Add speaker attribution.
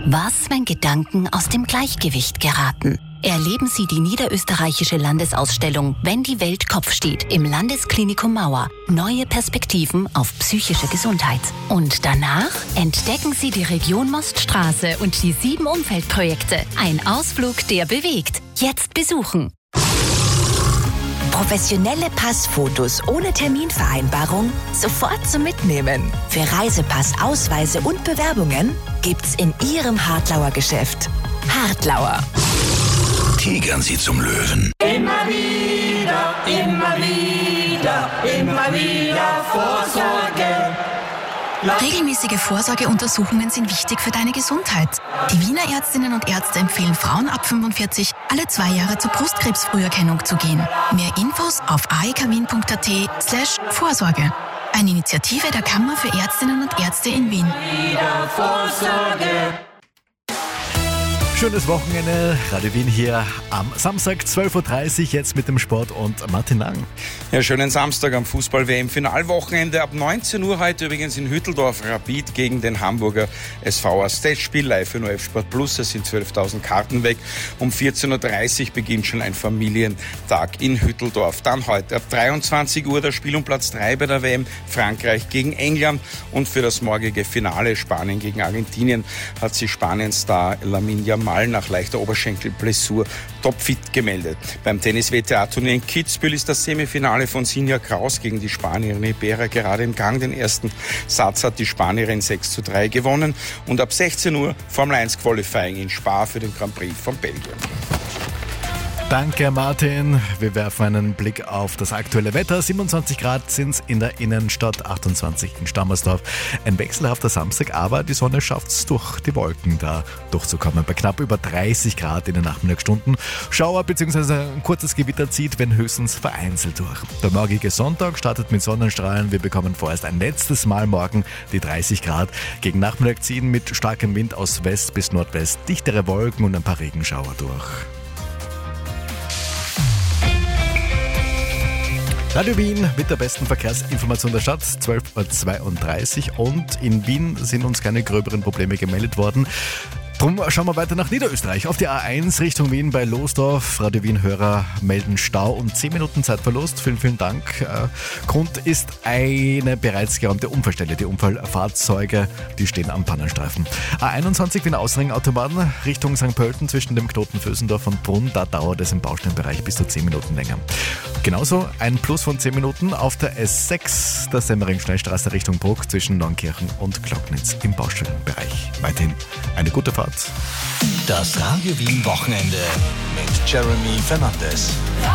Speaker 1: Was, wenn Gedanken aus dem Gleichgewicht geraten? Erleben Sie die niederösterreichische Landesausstellung Wenn die Welt Kopf steht im Landesklinikum Mauer. Neue Perspektiven auf psychische Gesundheit. Und danach entdecken Sie die Region Moststraße und die 7 Umfeldprojekte. Ein Ausflug, der bewegt. Jetzt besuchen.
Speaker 2: Professionelle Passfotos ohne Terminvereinbarung sofort zum Mitnehmen. Für Reisepass, Ausweise und Bewerbungen gibt's in Ihrem Hartlauer Geschäft. Hartlauer.
Speaker 3: Tigern Sie zum Löwen.
Speaker 4: Immer wieder, immer wieder, immer wieder Vorsorge.
Speaker 5: Regelmäßige Vorsorgeuntersuchungen sind wichtig für deine Gesundheit. Die Wiener Ärztinnen und Ärzte empfehlen Frauen ab 45 alle 2 Jahre zur Brustkrebsfrüherkennung zu gehen. Mehr Infos auf aekwien.at/Vorsorge. Eine Initiative der Kammer für Ärztinnen und Ärzte in Wien.
Speaker 4: Wieder Vorsorge.
Speaker 6: Schönes Wochenende, Radio Wien hier am Samstag 12.30 Uhr, jetzt mit dem Sport und Martin Lang.
Speaker 7: Ja, schönen Samstag am Fußball-WM-Finalwochenende. Ab 19 Uhr heute übrigens in Hütteldorf Rapid gegen den Hamburger SV. Ein Testspiel live für ORF Sport Plus. Es sind 12.000 Karten weg. Um 14.30 Uhr beginnt schon ein Familientag in Hütteldorf. Dann heute ab 23 Uhr das Spiel um Platz 3 bei der WM. Frankreich gegen England. Und für das morgige Finale Spanien gegen Argentinien hat sich Spanien-Star Lamine Yamal nach leichter Oberschenkelblessur topfit gemeldet. Beim Tennis-WTA-Turnier in Kitzbühel ist das Semifinale von Sinja Kraus gegen die Spanierin Ibera gerade im Gang. Den ersten Satz hat die Spanierin 6:3 gewonnen. Und ab 16 Uhr Formel 1 Qualifying in Spa für den Grand Prix von Belgien.
Speaker 6: Danke Martin. Wir werfen einen Blick auf das aktuelle Wetter. 27 Grad sind es in der Innenstadt, 28 in Stammersdorf. Ein wechselhafter Samstag, aber die Sonne schafft es durch die Wolken da durchzukommen. Bei knapp über 30 Grad in den Nachmittagsstunden. Schauer bzw. ein kurzes Gewitter zieht, wenn höchstens vereinzelt durch. Der morgige Sonntag startet mit Sonnenstrahlen. Wir bekommen vorerst ein letztes Mal morgen die 30 Grad. Gegen Nachmittag ziehen mit starkem Wind aus West bis Nordwest dichtere Wolken und ein paar Regenschauer durch. Radio Wien mit der besten Verkehrsinformation der Stadt, 12.32 Uhr, und in Wien sind uns keine gröberen Probleme gemeldet worden. Drum schauen wir weiter nach Niederösterreich. Auf die A1 Richtung Wien bei Losdorf. Radio Wien-Hörer melden Stau und 10 Minuten Zeitverlust. Vielen, vielen Dank. Grund ist eine bereits geräumte Unfallstelle. Die Unfallfahrzeuge, die stehen am Pannenstreifen. A21 Wien Ausring Autobahn Richtung St. Pölten zwischen dem Knoten Vösendorf und Brunn. Da dauert es im Baustellenbereich bis zu 10 Minuten länger. Genauso ein Plus von 10 Minuten auf der S6, der Semmering-Schnellstraße Richtung Bruck zwischen Neunkirchen und Glocknitz im Baustellenbereich. Weiterhin eine gute Fahrt.
Speaker 3: Das Radio Wien Wochenende mit Jeremy Fernandes.